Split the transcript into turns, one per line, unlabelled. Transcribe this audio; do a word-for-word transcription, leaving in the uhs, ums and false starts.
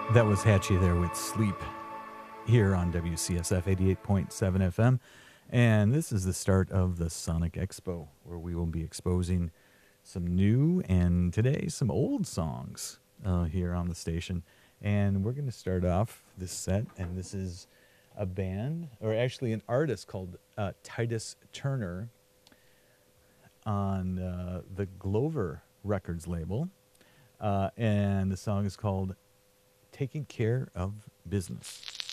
That was Hatchie there with Sleep here on W C S F eighty-eight point seven F M. And this is the start of the Sonic Expo, where we will be exposing some new and today some old songs uh, here on the station. And we're going to start off this set, and this is a band, or actually an artist called uh, Titus Turner on uh, the Glover Records label. Uh, and the song is called Taking Care of Business.